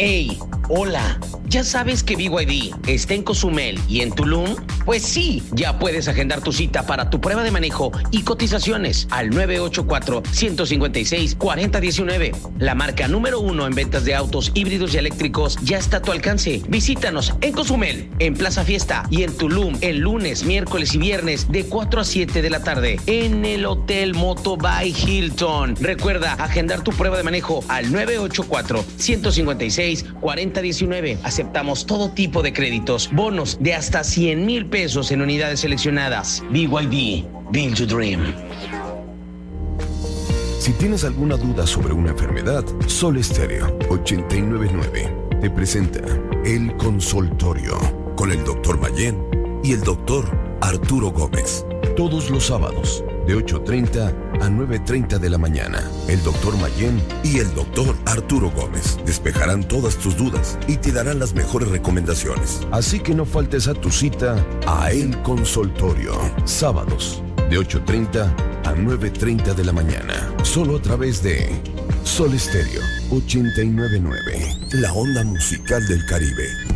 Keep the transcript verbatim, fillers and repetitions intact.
Hey, hola, ¿ya sabes que B Y D está en Cozumel y en Tulum? Pues sí, ya puedes agendar tu cita para tu prueba de manejo y cotizaciones al nueve ocho cuatro, uno cinco seis, cuatro cero uno nueve. La marca número uno en ventas de autos híbridos y eléctricos ya está a tu alcance. Visítanos en Cozumel, en Plaza Fiesta y en Tulum el lunes, miércoles y viernes de cuatro a siete de la tarde en el Hotel Moto by Hilton. Recuerda agendar tu prueba de manejo al nueve ocho cuatro, uno cinco seis, cuatro cero uno nueve. Aceptamos todo tipo de créditos, bonos de hasta cien mil pesos en unidades seleccionadas. B Y D, Build Your Dream. Si tienes alguna duda sobre una enfermedad, Sol Estéreo ochenta y nueve punto nueve te presenta El Consultorio con el doctor Mayén y el doctor Arturo Gómez. Todos los sábados de ocho treinta a nueve treinta de la mañana. El doctor Mayén y el doctor Arturo Gómez despejarán todas tus dudas y te darán las mejores recomendaciones. Así que no faltes a tu cita a El Consultorio. Sábados de ocho treinta a nueve treinta de la mañana. Solo a través de Sol Estéreo ochenta y nueve punto nueve. La onda musical del Caribe.